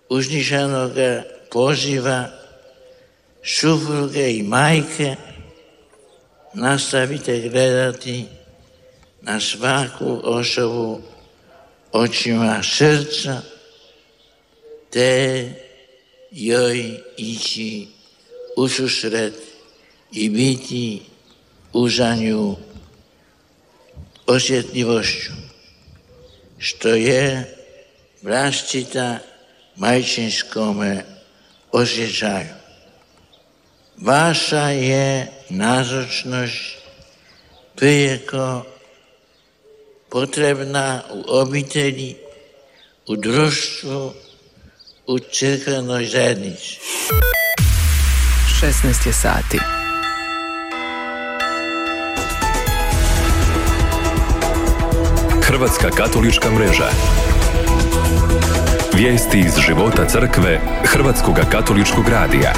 uzvišenoga poziva supruge i majke, nastavite gledati na svaku osobu očima srca, te joj ići u susret i biti uza nju osjetljivošću, što je vlastita majčinskome osjećaju. Vaša je nazočnost prijeko potrebna u obitelji, u društvu, u crkvenoj zajednici. 16 je sati. Hrvatska katolička mreža. Vijesti iz života crkve Hrvatskoga katoličkog radija.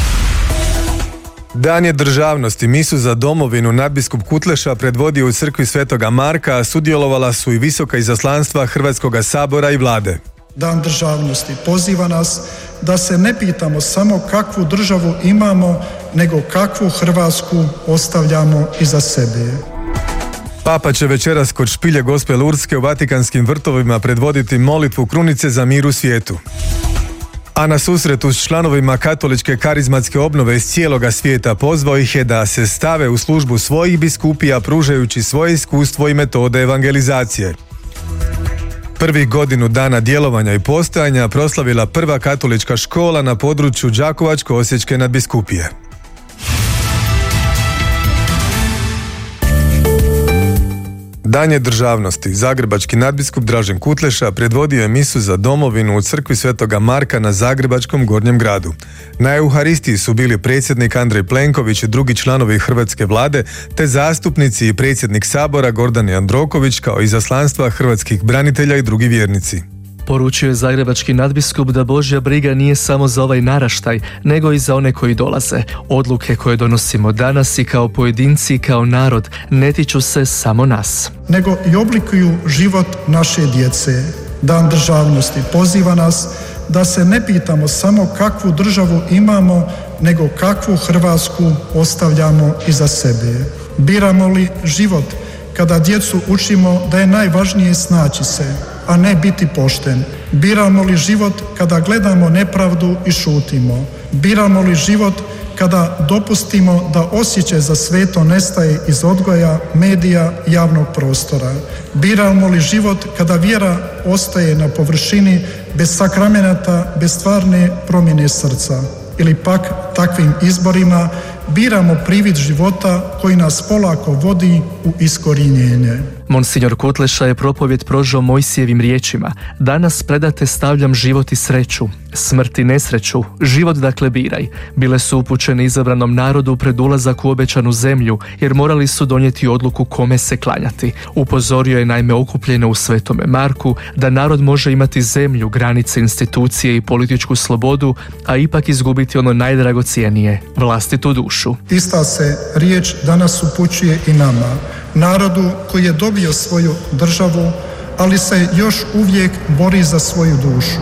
Dan je državnosti. Misu za domovinu nadbiskup Kutleša predvodio u crkvi Svetoga Marka, a sudjelovala su i visoka izaslanstva Hrvatskoga sabora i vlade. Dan državnosti poziva nas da se ne pitamo samo kakvu državu imamo, nego kakvu Hrvatsku ostavljamo iza sebe. Papa će večeras kod špilje Gospe Lurdske u Vatikanskim vrtovima predvoditi molitvu krunice za mir u svijetu. A na susretu s članovima katoličke karizmatske obnove iz cijeloga svijeta pozvao ih je da se stave u službu svojih biskupija pružajući svoje iskustvo i metode evangelizacije. Prvih godinu dana djelovanja i postojanja proslavila prva katolička škola na području Đakovačko-osječke nadbiskupije. Dan je državnosti. Zagrebački nadbiskup Dražen Kutleša predvodio je misu za domovinu u crkvi Svetoga Marka na Zagrebačkom Gornjem gradu. Na Euharistiji su bili predsjednik Andrej Plenković i drugi članovi hrvatske vlade, te zastupnici i predsjednik Sabora Gordan Jandroković, kao izaslanstva hrvatskih branitelja i drugi vjernici. Poručio je zagrebački nadbiskup da Božja briga nije samo za ovaj naraštaj, nego i za one koji dolaze. Odluke koje donosimo danas i kao pojedinci i kao narod ne tiču se samo nas, nego i oblikuju život naše djece. Dan državnosti poziva nas da se ne pitamo samo kakvu državu imamo, nego kakvu Hrvatsku ostavljamo iza sebe. Biramo li život kada djecu učimo da je najvažnije snaći se, a ne biti pošten? Biramo li život kada gledamo nepravdu i šutimo? Biramo li život kada dopustimo da osjećaj za sveto nestaje iz odgoja, medija, javnog prostora? Biramo li život kada vjera ostaje na površini bez sakramenata, bez stvarne promjene srca? Ili pak takvim izborima biramo privid života koji nas polako vodi u iskorijenjenje. Monsignor Kutleša je propovjed prožao Mojsijevim riječima: danas predate stavljam život i sreću, smrt i nesreću, život dakle biraj. Bile su upućene izabranom narodu pred ulazak u obećanu zemlju, jer morali su donijeti odluku kome se klanjati. Upozorio je naime okupljene u Svetome Marku da narod može imati zemlju, granice, institucije i političku slobodu, a ipak izgubiti ono najdragocjenije, vlastitu dušu. Ista se riječ danas upućuje i nama, narodu koji je dobio svoju državu, ali se još uvijek bori za svoju dušu.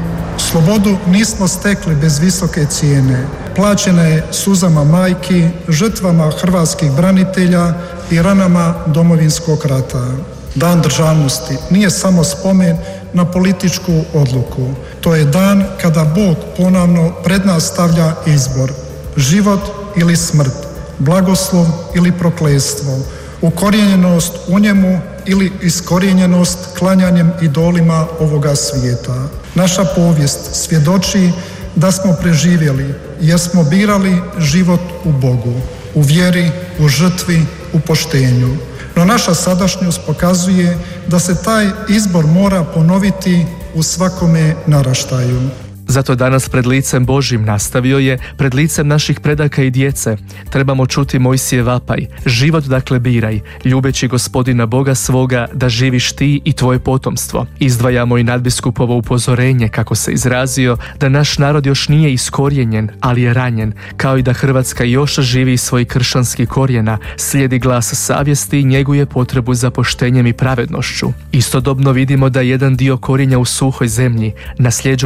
Slobodu nismo stekli bez visoke cijene. Plaćena je suzama majki, žrtvama hrvatskih branitelja i ranama Domovinskog rata. Dan državnosti nije samo spomen na političku odluku. To je dan kada Bog ponovno pred nas stavlja izbor: život ili smrt, blagoslov ili prokletstvo, ukorijenjenost u njemu ili iskorijenjenost klanjanjem idolima ovoga svijeta. Naša povijest svjedoči da smo preživjeli jer smo birali život u Bogu, u vjeri, u žrtvi, u poštenju. No naša sadašnjost pokazuje da se taj izbor mora ponoviti u svakome naraštaju. Zato danas pred licem Božjim, nastavio je, pred licem naših predaka i djece, trebamo čuti Mojsijev vapaj: život dakle biraj, ljubeći Gospodina Boga svoga, da živiš ti i tvoje potomstvo. Izdvajamo i nadbiskupovo upozorenje, kako se izrazio, da naš narod još nije iskorijenjen, ali je ranjen, kao i da Hrvatska još živi svoj kršćanski korijena, slijedi glas savjesti i njeguje potrebu za poštenjem i pravednošću. Istodobno vidimo da jedan dio korijenja u suhoj zemlji nasljeđuje